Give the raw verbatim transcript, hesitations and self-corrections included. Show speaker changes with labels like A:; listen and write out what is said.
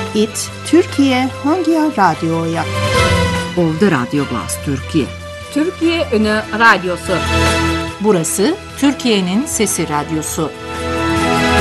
A: It Türkiye Hangi Radyo'ya?
B: Oldu Radyo Glas Türkiye.
C: Türkiye Ünü Radyosu.
D: Burası Türkiye'nin Sesi Radyosu.